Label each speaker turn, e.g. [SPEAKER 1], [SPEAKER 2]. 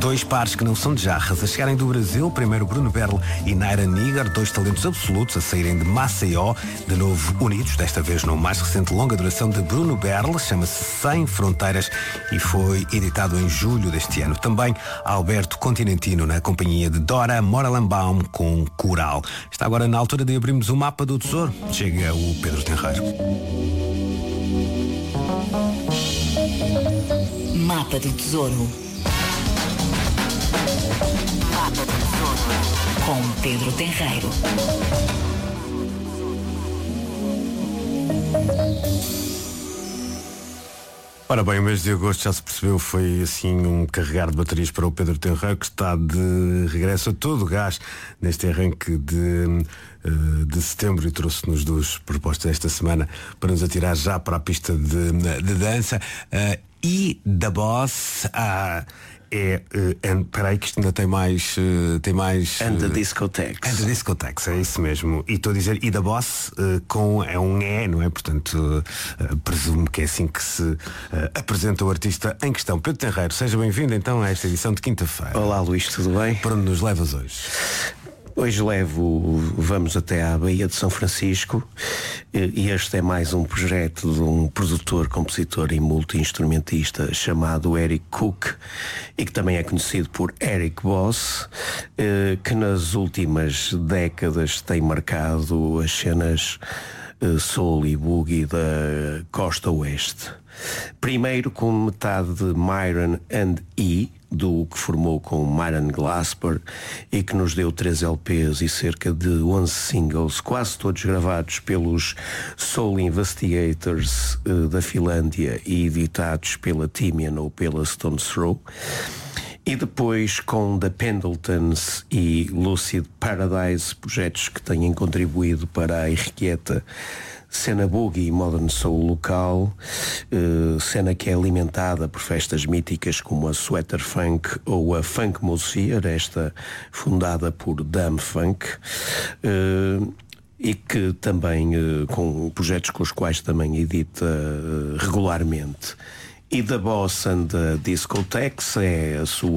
[SPEAKER 1] Dois pares que não são de jarras a chegarem do Brasil, primeiro Bruno Berle e Naira Nigar, dois talentos absolutos a saírem de Maceió, de novo unidos, desta vez no mais recente longa duração de Bruno Berle, chama-se Sem Fronteiras e foi editado em julho deste ano. Também Alberto Continentino na companhia de Dora Moralambaum com Coral. Está agora na altura de abrirmos o mapa do tesouro. Chega o Pedro Tenreiro.
[SPEAKER 2] Mapa do Tesouro. Mapa do Tesouro. Com Pedro Tenreiro.
[SPEAKER 1] Ora bem, o mês de agosto já se percebeu, foi assim um carregar de baterias para o Pedro Tenreiro, que está de regresso a todo o gás neste arranque de setembro e trouxe-nos duas propostas esta semana para nos atirar já para a pista de dança. E da Boss espera aí que isto ainda tem mais
[SPEAKER 3] And the Discotheques.
[SPEAKER 1] And the Discotheques, é isso mesmo. E estou a dizer e da Boss é um não é? Portanto, presumo que é assim que se apresenta o artista em questão. Pedro Tenreiro, seja bem-vindo então a esta edição de quinta-feira.
[SPEAKER 3] Olá Luís, tudo bem?
[SPEAKER 1] Para onde nos levas hoje?
[SPEAKER 3] Hoje vamos até à Baía de São Francisco e este é mais um projeto de um produtor, compositor e multi-instrumentista chamado Eric Cook e que também é conhecido por Eric Boss, que nas últimas décadas tem marcado as cenas soul e boogie da costa oeste. Primeiro com metade de Myron and E, do que formou com Myron Glasper e que nos deu 3 LPs e cerca de 11 singles, quase todos gravados pelos Soul Investigators da Finlândia e editados pela Timian ou pela Stone's Throw. E depois com The Pendletons e Lucid Paradise, projetos que têm contribuído para a irrequieta cena boogie e modern soul local, cena que é alimentada por festas míticas como a Sweater Funk ou a Funk Mosphere, esta fundada por Dam Funk, e que também com projetos com os quais também edita regularmente. E The Boss and the Discotheques é a sua